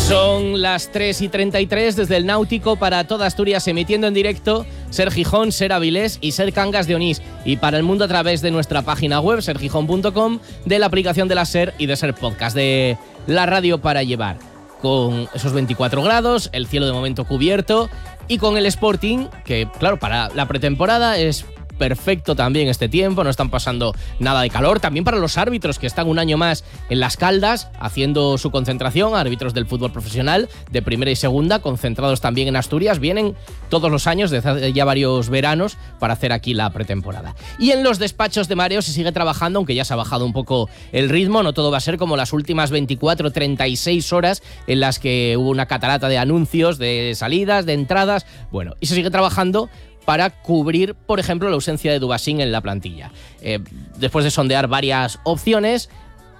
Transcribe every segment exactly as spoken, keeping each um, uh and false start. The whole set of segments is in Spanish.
Son las tres y treinta y tres desde el Náutico para toda Asturias, emitiendo en directo Ser Gijón, Ser Avilés y Ser Cangas de Onís. Y para el mundo a través de nuestra página web, ser gijón punto com, de la aplicación de la Ser y de Ser Podcast, de la radio para llevar. Con esos veinticuatro grados, el cielo de momento cubierto y con el Sporting, que claro, para la pretemporada es perfecto también este tiempo, no están pasando nada de calor. También para los árbitros que están un año más en Las Caldas haciendo su concentración, árbitros del fútbol profesional de primera y segunda, concentrados también en Asturias, vienen todos los años desde hace ya varios veranos para hacer aquí la pretemporada. Y en los despachos de mareo se sigue trabajando, aunque ya se ha bajado un poco el ritmo, no todo va a ser como las últimas veinticuatro, treinta y seis horas en las que hubo una catarata de anuncios, de salidas, de entradas, bueno, y se sigue trabajando para cubrir, por ejemplo, la ausencia de Dubasín en la plantilla. Eh, después de sondear varias opciones,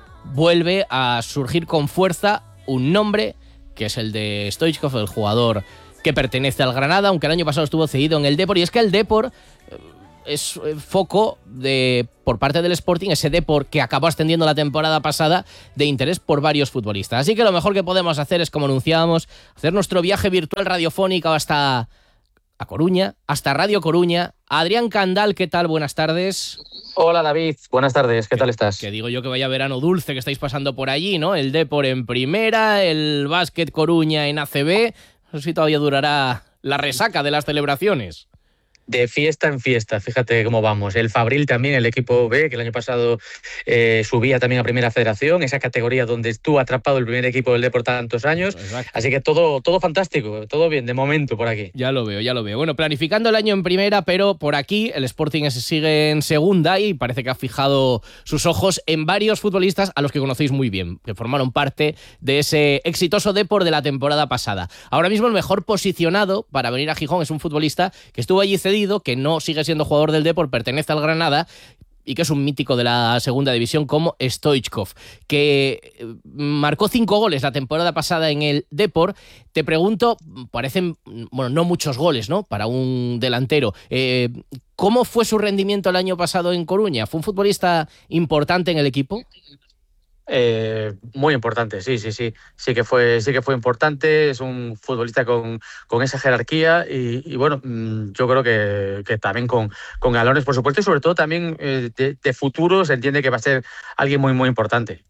vuelve a surgir con fuerza un nombre, que es el de Stoichkov, el jugador que pertenece al Granada, aunque el año pasado estuvo cedido en el Depor, y es que el Depor eh, es foco de, por parte del Sporting, ese Depor que acabó ascendiendo la temporada pasada, de interés por varios futbolistas. Así que lo mejor que podemos hacer es, como anunciábamos, hacer nuestro viaje virtual radiofónico hasta a Coruña, hasta Radio Coruña. Adrián Candal, ¿qué tal? Buenas tardes. Hola David, buenas tardes, ¿qué tal estás? Que digo yo que vaya verano dulce que estáis pasando por allí, ¿no? El Depor en primera, el Básquet Coruña en A C B. No sé si todavía durará la resaca de las celebraciones. De fiesta en fiesta, fíjate cómo vamos. El Fabril también, el equipo B, que el año pasado eh, subía también a Primera Federación, esa categoría donde estuvo atrapado el primer equipo del Depor tantos años. Exacto. Así que todo, todo fantástico, todo bien de momento por aquí. Ya lo veo, ya lo veo. Bueno, planificando el año en primera, pero por aquí el Sporting sigue en segunda y parece que ha fijado sus ojos en varios futbolistas a los que conocéis muy bien, que formaron parte de ese exitoso Depor de la temporada pasada. Ahora mismo el mejor posicionado para venir a Gijón es un futbolista que estuvo allí cedido, que no sigue siendo jugador del Depor, pertenece al Granada y que es un mítico de la segunda división como Stoichkov, que marcó cinco goles la temporada pasada en el Depor. Te pregunto, parecen, bueno, no muchos goles, ¿no?, para un delantero. Eh, ¿Cómo fue su rendimiento el año pasado en Coruña? ¿Fue un futbolista importante en el equipo? Eh, muy importante, sí, sí, sí, sí que fue, sí que fue importante. Es un futbolista con, con esa jerarquía y, y bueno, yo creo que, que también con, con galones, por supuesto, y sobre todo también eh, de, de futuro se entiende que va a ser alguien muy, muy importante.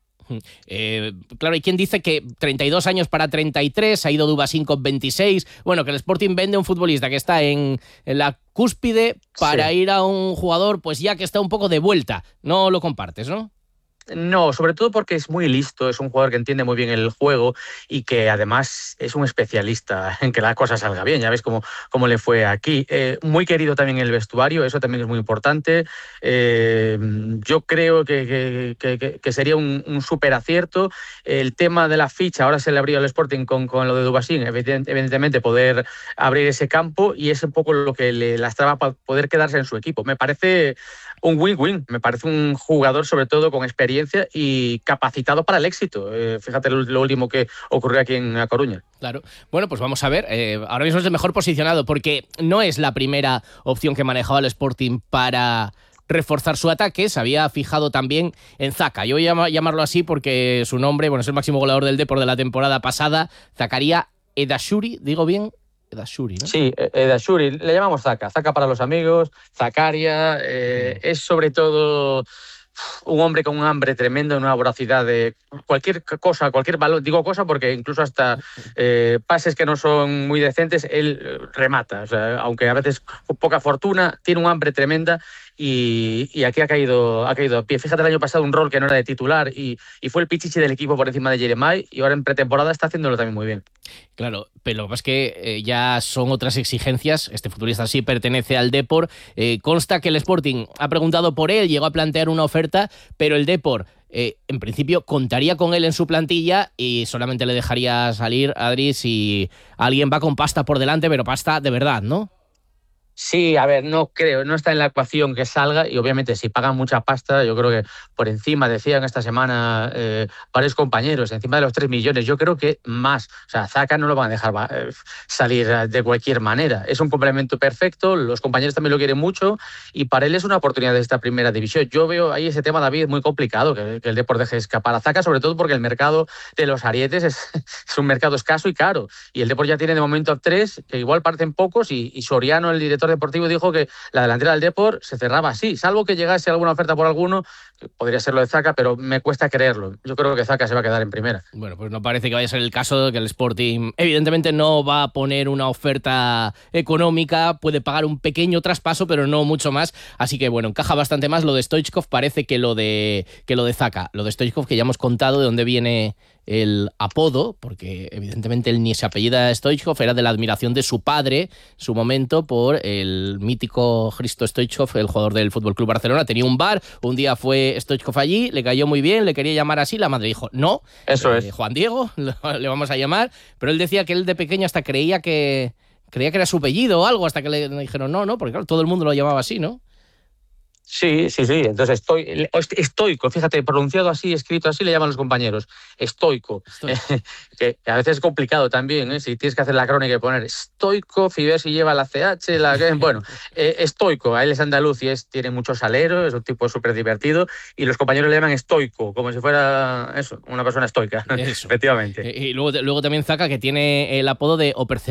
Eh, claro, hay quien dice que treinta y dos años para treinta y tres, ha ido Dubasín con veintiséis. Bueno, que el Sporting vende un futbolista que está en, en la cúspide para sí. ir a un jugador, pues ya que está un poco de vuelta. No lo compartes, ¿no? No, sobre todo porque es muy listo, es un jugador que entiende muy bien el juego y que además es un especialista en que la cosa salga bien. Ya ves cómo, cómo le fue aquí. Eh, muy querido también en el vestuario, eso también es muy importante. Eh, yo creo que, que, que, que sería un, un súper acierto. El tema de la ficha, ahora se le abrió al Sporting con, con lo de Dubasín, evidentemente poder abrir ese campo, y es un poco lo que le lastraba para poder quedarse en su equipo. Me parece un win-win, me parece un jugador sobre todo con experiencia y capacitado para el éxito. Eh, fíjate lo, lo último que ocurrió aquí en A Coruña. Claro. Bueno, pues vamos a ver. Eh, ahora mismo es el mejor posicionado porque no es la primera opción que manejaba el Sporting para reforzar su ataque. Se había fijado también en Zaka. Yo voy a llamarlo así porque su nombre, bueno, es el máximo goleador del Depor de la temporada pasada. Zakaria Edashuri, ¿digo bien? Edashuri, ¿no? Sí, Edashuri, le llamamos Zaka. Zaka para los amigos, Zakaria. Eh, es sobre todo un hombre con un hambre tremendo, una voracidad de cualquier cosa, cualquier balón. Digo cosa porque incluso hasta eh, pases que no son muy decentes, él remata. O sea, aunque a veces con poca fortuna, tiene un hambre tremenda y, y aquí ha caído, ha caído a pie. Fíjate, el año pasado un rol que no era de titular y, y fue el pichichi del equipo por encima de Jeremai, y ahora en pretemporada está haciéndolo también muy bien. Claro, pero lo que pasa es que eh, ya son otras exigencias. Este futbolista sí pertenece al Depor. Eh, consta que el Sporting ha preguntado por él, llegó a plantear una oferta, pero el Depor, eh, en principio, contaría con él en su plantilla y solamente le dejaría salir, Adri, si alguien va con pasta por delante, pero pasta de verdad, ¿no? Sí, a ver, no creo, no está en la ecuación que salga y obviamente si pagan mucha pasta, yo creo que por encima, decían esta semana eh, varios compañeros, encima de los tres millones, yo creo que más. O sea, Zaka no lo van a dejar eh, salir de cualquier manera. Es un complemento perfecto, los compañeros también lo quieren mucho y para él es una oportunidad de esta primera división. Yo veo ahí ese tema, David, muy complicado, que, que el Depor deje escapar a Zaka, sobre todo porque el mercado de los arietes es, es un mercado escaso y caro. Y el Depor ya tiene de momento a tres, que igual parecen pocos, y, y Soriano, el director deportivo, dijo que la delantera del Depor se cerraba así, salvo que llegase alguna oferta por alguno, que podría ser lo de Zaka, pero me cuesta creerlo. Yo creo que Zaka se va a quedar en primera. Bueno, pues no parece que vaya a ser el caso, de que el Sporting evidentemente no va a poner una oferta económica, puede pagar un pequeño traspaso, pero no mucho más, así que bueno, encaja bastante más lo de Stoichkov parece que lo de que lo de Zaka, lo de Stoichkov que ya hemos contado de dónde viene el apodo, porque evidentemente él ni se apellida Stoichkov, era de la admiración de su padre en su momento por el mítico Hristo Stoichkov, el jugador del F C Barcelona. Tenía un bar, un día fue Stoichkov allí, le cayó muy bien, le quería llamar así, la madre dijo, no, eso eh, es. Juan Diego, le vamos a llamar, pero él decía que él de pequeño hasta creía que creía que era su apellido o algo, hasta que le dijeron no, no, porque claro, todo el mundo lo llamaba así, ¿no? Sí, sí, sí. Entonces, estoy, estoico, fíjate, pronunciado así, escrito así, le llaman los compañeros. Estoico. Estoico. Que a veces es complicado también, ¿eh? Si tienes que hacer la crónica y poner estoico, y ver si lleva la C H, la... bueno, eh, estoico. A él es andaluz y es, tiene mucho salero, es un tipo súper divertido, y los compañeros le llaman estoico, como si fuera eso, una persona estoica. Eso. Efectivamente. Y luego, luego también Zaka, que tiene el apodo de